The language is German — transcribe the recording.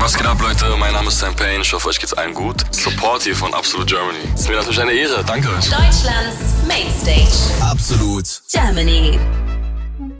Was geht ab, Leute? Mein Name ist Sam Payne. Ich hoffe, euch geht's allen gut. Support hier von Absolute Germany. Ist mir natürlich eine Ehre. Danke euch. Deutschlands Mainstage. Absolut Germany.